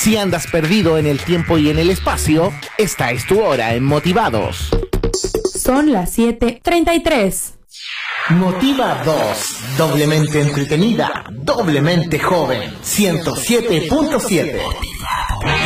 Si andas perdido en el tiempo y en el espacio, esta es tu hora en Motivados. Son las 7:33. Motivados, doblemente entretenida, doblemente joven. 107.7.